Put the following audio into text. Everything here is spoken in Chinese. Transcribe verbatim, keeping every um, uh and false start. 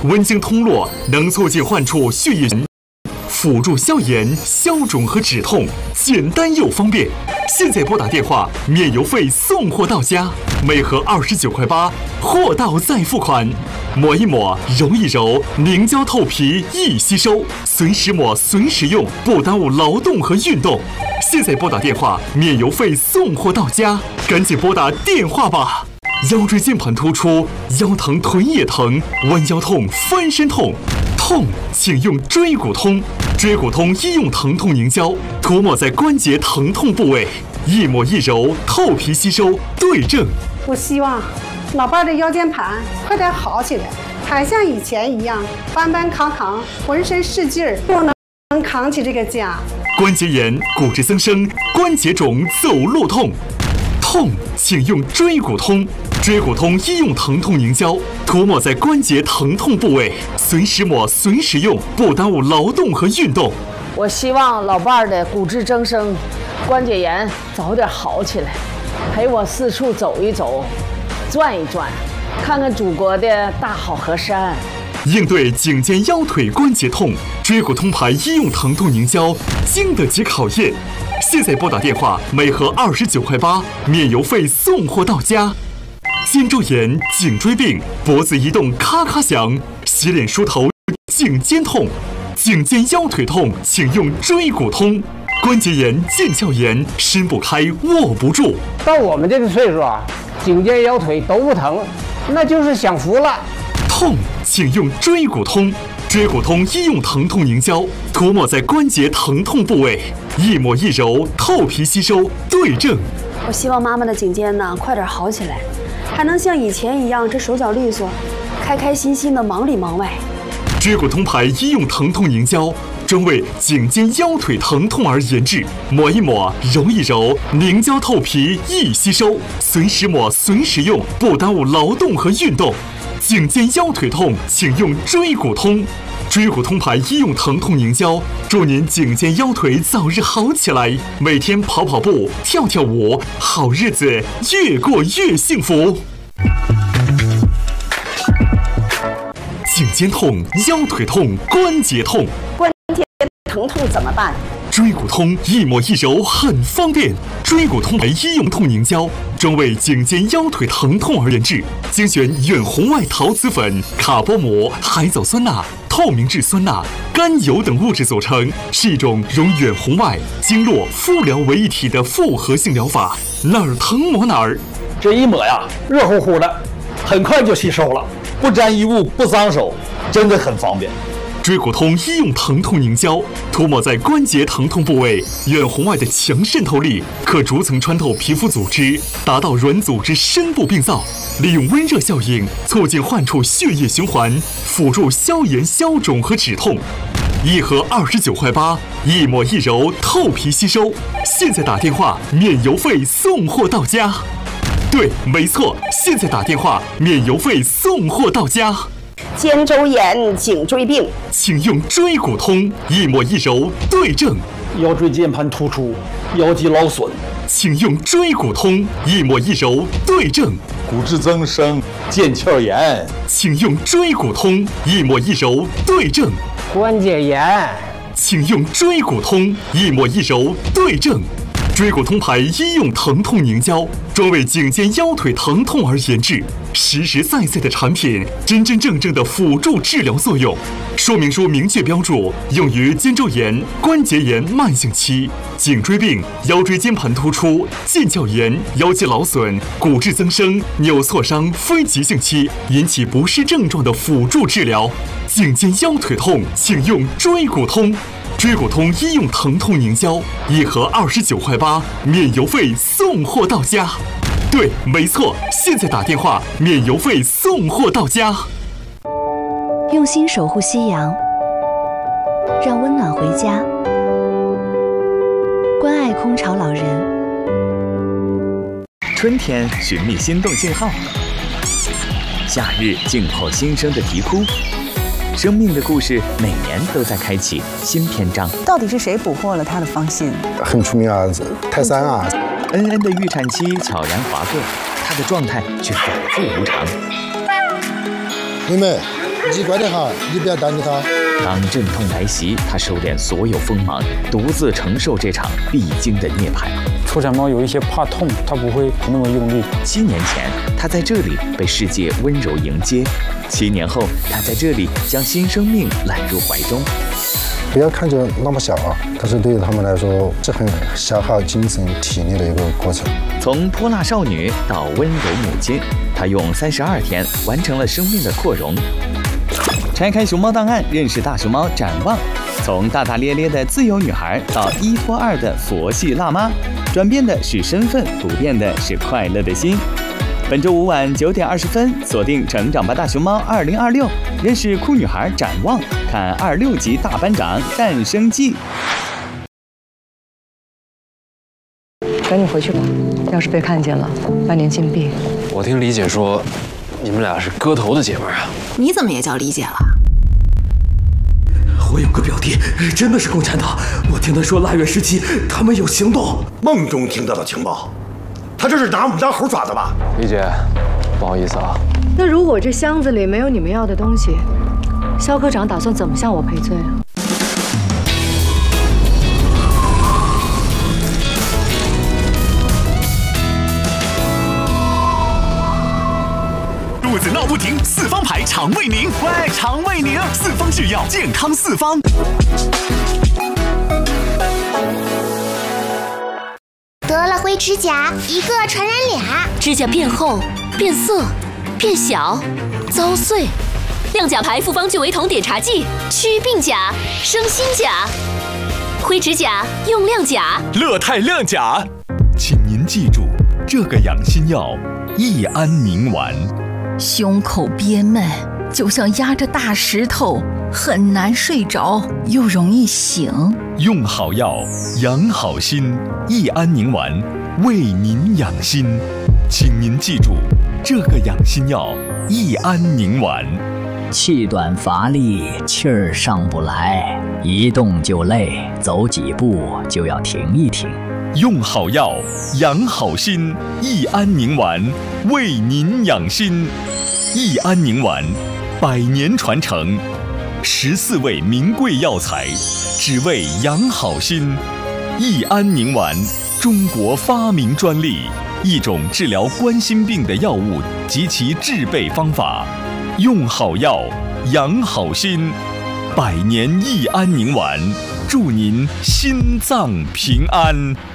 温经通络，能促进患处血液辅助消炎、消肿和止痛，简单又方便。现在拨打电话，免邮费送货到家，每盒二十九块八，货到再付款。抹一抹，揉一揉，凝胶透皮，易吸收，随时抹，随时用，不耽误劳动和运动。现在拨打电话，免邮费送货到家，赶紧拨打电话吧。腰椎间盘突出，腰疼臀也疼，弯腰痛、翻身痛，痛请用椎骨通。椎骨通医用疼痛凝胶，涂抹在关节疼痛部位，一抹一揉，透皮吸收，对症。 我希望老伴的腰间盘快点好起来，还像以前一样搬搬扛扛，浑身是劲儿，又能能扛起这个家。 关节炎、骨质增生、关节肿、走路痛，痛请用椎骨通。椎骨通医用疼痛凝胶，涂抹在关节疼痛部位，随时抹，随时用，不耽误劳动和运动。 我希望老伴儿的骨质增生、关节炎早点好起来，陪我四处走一走，转一转，看看祖国的大好河山。 应对颈肩腰腿关节痛，椎骨通牌医用疼痛凝胶经得起考验。现在拨打电话，每盒二十九块八，免邮费送货到家。肩周炎、颈椎病、脖子移动咔咔响，洗脸梳头颈肩痛，颈肩腰腿痛请用椎骨通。关节炎、腱鞘炎，伸不开握不住。 到我们这个岁数啊，颈肩腰腿都不疼，那就是享福了。 痛请用椎骨通。椎骨通医用疼痛凝胶，涂抹在关节疼痛部位，一抹一揉，透皮吸收，对症。 我希望妈妈的颈肩呢快点好起来，还能像以前一样这手脚利索，开开心心的忙里忙外。 椎骨通牌医用疼痛凝胶，专为颈肩腰腿疼痛而研制，抹一抹，揉一揉，凝胶透皮，易吸收，随时抹，随时用，不耽误劳动和运动。颈肩腰腿痛请用椎骨通。椎骨通牌医用疼痛凝胶，祝您颈肩腰腿早日好起来，每天跑跑步、跳跳舞，好日子越过越幸福。颈肩痛、腰腿痛、关节痛， 关节疼痛怎么办？ 椎骨通一抹一揉很方便。椎骨通牌医用痛凝胶，专为颈肩腰腿疼痛而研制，精选远红外陶瓷粉、卡波膜、海藻酸钠、透明质酸钠、甘油等物质组成，是一种融远红外、经络、敷疗为一体的复合性疗法，哪儿疼抹哪儿。 这一抹呀，热乎乎的，很快就吸收了，不沾衣物，不脏手，真的很方便。 椎骨通医用疼痛凝胶，涂抹在关节疼痛部位，远红外的强渗透力可逐层穿透皮肤组织，达到软组织深部病灶，利用温热效应促进患处血液循环，辅助消炎、消肿和止痛。一盒二十九块八，一抹一揉，透皮吸收。现在打电话，免邮费送货到家。对，没错，现在打电话，免邮费送货到家。 肩周炎、颈椎病， 请用椎骨通，一抹一揉，对症。 腰椎间盘突出、腰肌劳损， 请用椎骨通，一抹一揉，对症。 骨质增生、腱鞘炎， 请用椎骨通，一抹一揉，对症。 关节炎， 请用椎骨通，一抹一揉，对症。椎骨通牌医用疼痛凝胶，专为颈肩腰腿疼痛而研制，实实在在的产品，真真正正的辅助治疗作用。说明书明确标注，用于肩周炎、关节炎慢性期、颈椎病、腰椎间盘突出、腱鞘炎、腰肌劳损、骨质增生、扭挫伤非急性期引起不适症状的辅助治疗。颈肩腰腿痛，请用椎骨通。椎骨通医用疼痛凝胶，一盒二十九块八，免邮费送货到家。对，没错，现在打电话，免邮费送货到家。 用心守护夕阳，让温暖回家。关爱空巢老人。 春天寻觅心动信号，夏日静候新生的啼哭。生命的故事每年都在开启新篇章。 到底是谁捕获了他的芳心？ 很出名啊，泰山啊。 恩恩的预产期悄然划过，他的状态却反复无常。 妹妹， 你乖点哈，你不要耽误他。 当阵痛来袭，他收敛所有锋芒，独自承受这场必经的涅槃。 出产猫有一些怕痛，它不会那么用力。 七年前，他在这里被世界温柔迎接；七年后，他在这里将新生命揽入怀中。 不要看着那么小啊，但是对于他们来说是很消耗精神体力的一个过程。 从泼辣少女到温柔母亲，她用三十二天完成了生命的扩容。拆开熊猫档案，认识大熊猫展望。从大大咧咧的自由女孩到一拖二的佛系辣妈，转变的是身份，不变的是快乐的心。本周五晚九点二十分，锁定《成长吧大熊猫二零二六》，认识酷女孩展望，看二六级大班长诞生记。 赶紧回去吧，要是被看见了，半年禁闭。 我听李姐说，你们俩是割头的姐妹啊？ 你怎么也叫李姐了？ 我有个表弟，真的是共产党。我听他说腊月时期他们有行动， 梦中听到的情报。他这是拿我们当猴耍的吧？ 李姐，不好意思啊。 那如果这箱子里没有你们要的东西，肖科长打算怎么向我赔罪啊？ 肚子闹不停，四方牌肠胃宁，喂，肠胃宁，四方制药，健康四方。 得了灰指甲，一个传染俩， 指甲变厚、变色、变小、遭碎。亮甲牌复方聚维酮碘茶剂，祛病甲，生新甲。灰指甲用亮甲， 乐泰亮甲。请您记住，这个养心药益安宁丸。 胸口憋闷，就像压着大石头，很难睡着，又容易醒。 用好药，养好心，益安宁丸为您养心。请您记住，这个养心药益安宁丸。 气短乏力，气儿上不来，一动就累，走几步就要停一停。 用好药，养好心，益安宁丸为您养心。益安宁丸，百年传承，十四味名贵药材，只为养好心。益安宁丸，中国发明专利，一种治疗冠心病的药物及其制备方法。用好药，养好心，百年益安宁丸，祝您心脏平安。